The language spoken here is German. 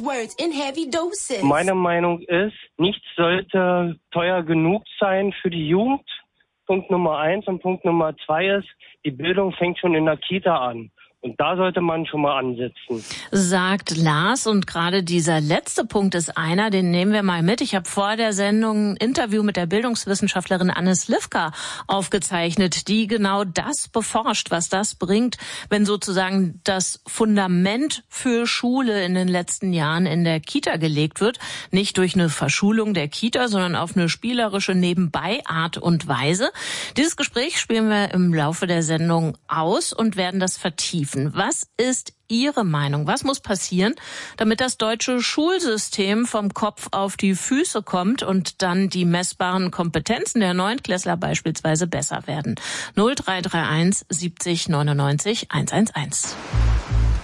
Meine Meinung ist, nichts sollte teuer genug sein für die Jugend. Punkt Nummer 1 und Punkt Nummer 2 ist, die Bildung fängt schon in der Kita an. Und da sollte man schon mal ansetzen. Sagt Lars. Und gerade dieser letzte Punkt ist einer, den nehmen wir mal mit. Ich habe vor der Sendung ein Interview mit der Bildungswissenschaftlerin Anne Slivka aufgezeichnet, die genau das beforscht, was das bringt, wenn sozusagen das Fundament für Schule in den letzten Jahren in der Kita gelegt wird. Nicht durch eine Verschulung der Kita, sondern auf eine spielerische Nebenbei-Art und Weise. Dieses Gespräch spielen wir im Laufe der Sendung aus und werden das vertiefen. Was ist Ihre Meinung? Was muss passieren, damit das deutsche Schulsystem vom Kopf auf die Füße kommt und dann die messbaren Kompetenzen der Neuntklässler beispielsweise besser werden? 0331 70 99 111.